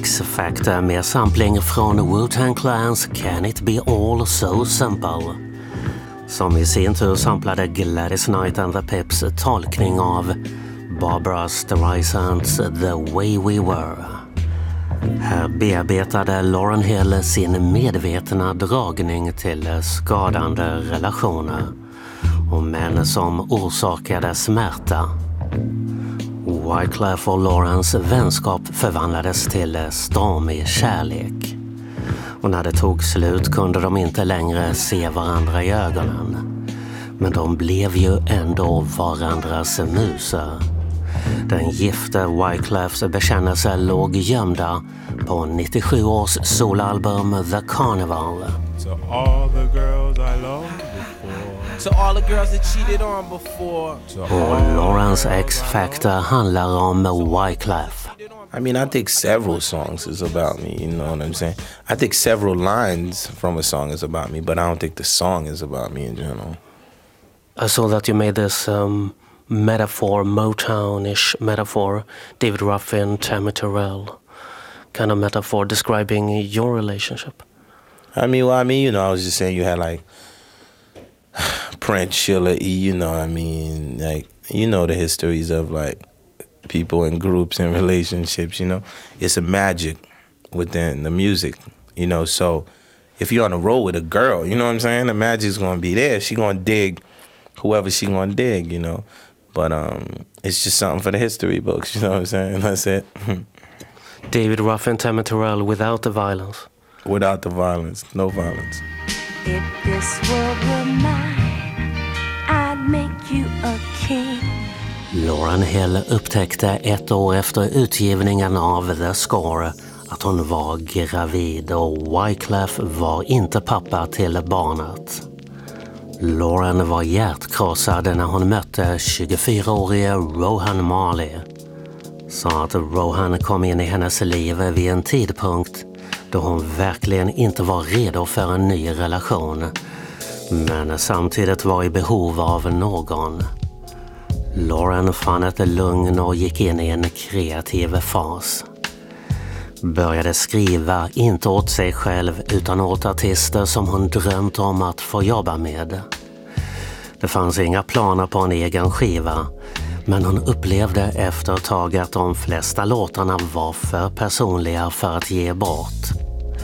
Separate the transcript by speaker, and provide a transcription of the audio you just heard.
Speaker 1: X-Factor med sampling från Wu-Tang Clans Can It Be All So Simple, som i sin tur samplade Gladys Knight and the Pips tolkning av Barbra Streisands The Way We Were. Här bearbetade Lauryn Hill sin medvetna dragning till skadande relationer och män som orsakade smärta. Wyclef och Laurens vänskap förvandlades till stormig kärlek. Och när det tog slut kunde de inte längre se varandra i ögonen. Men de blev ju ändå varandras musar. Den gifte Wyclefs bekännelse låg gömda på 97 års solalbum The Carnival.
Speaker 2: To all the girls I loved before.
Speaker 3: To all the girls that cheated on before.
Speaker 1: Och Laurens X-Factor handlar om Wyclef.
Speaker 4: I mean, I think several songs is about me, you know what I'm saying? I think several lines from a song is about me, but I don't think the song is about me in general.
Speaker 1: I saw that you made this metaphor, Motown-ish metaphor, David Ruffin, Tammy Terrell, kind of metaphor describing your relationship.
Speaker 4: I mean, you know, I was just saying you had like Prince, Sheila E., you know, I mean, like, you know the histories of like people in groups and relationships, you know. It's a magic within the music, you know, so if you're on the road with a girl, you know what I'm saying, the magic's gonna be there. She gonna dig whoever she gonna dig, you know. But it's just something for the history books, you know what I'm saying? That's it.
Speaker 1: David Ruffin, Tammy Terrell, without the violence.
Speaker 4: Without the violence, no violence.
Speaker 5: If this world were mine, I'd make you a king.
Speaker 1: Lauryn Hill upptäckte ett år efter utgivningen av The Score att hon var gravid och Wyclef var inte pappa till barnet. Lauryn var hjärtkrossad när hon mötte 24-årige Rohan Marley. Sa att Rohan kom in i hennes liv vid en tidpunkt då hon verkligen inte var redo för en ny relation, men samtidigt var i behov av någon. Lauryn fann ett lugn och gick in i en kreativ fas. Började skriva inte åt sig själv utan åt artister som hon drömt om att få jobba med. Det fanns inga planer på en egen skiva, men hon upplevde efter ett tag att de flesta låtarna var för personliga för att ge bort.